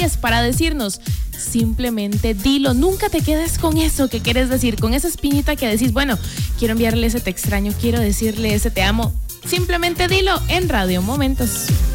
detalles para decirnos, simplemente dilo. Nunca te quedes con eso que quieres decir, con esa espinita que decís, bueno, quiero enviarle ese te extraño, quiero decirle ese te amo. Simplemente dilo en Radio Momentos.